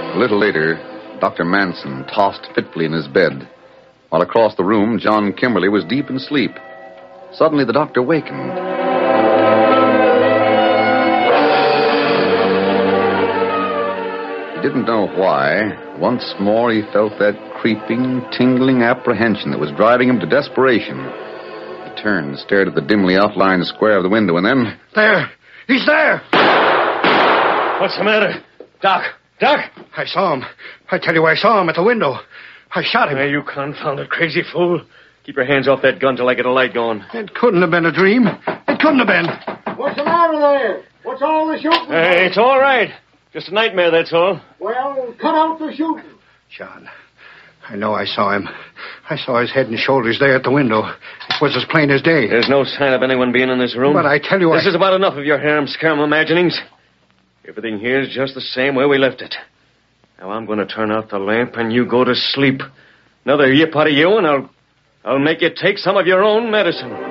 A little later, Dr. Manson tossed fitfully in his bed, while across the room, John Kimberly was deep in sleep. Suddenly, the doctor wakened. He didn't know why. Once more, he felt that creeping, tingling apprehension that was driving him to desperation. He turned and stared at the dimly outlined square of the window, and then... There! He's there! What's the matter? Doc! I saw him. I tell you, I saw him at the window. I shot him. Hey, you confounded crazy fool. Keep your hands off that gun till I get a light going. It couldn't have been a dream. It couldn't have been. What's the matter there? What's all the shooting? Hey, it's all right. Just a nightmare, that's all. Well, cut out the shooting. John, I know I saw him. I saw his head and shoulders there at the window. It was as plain as day. There's no sign of anyone being in this room. But I tell you, This is about enough of your harem-scarum imaginings. Everything here is just the same way we left it. Now I'm going to turn out the lamp and you go to sleep. Another yip out of you and I'll make you take some of your own medicine.